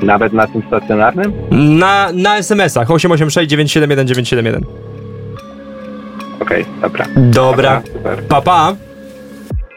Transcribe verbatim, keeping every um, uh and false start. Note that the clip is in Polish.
Nawet na tym stacjonarnym? Na, na es em esach osiem osiem sześć dziewięć siedem jeden dziewięć siedem jeden. Okej, okay, dobra. Dobra, Dobra, super. pa pa.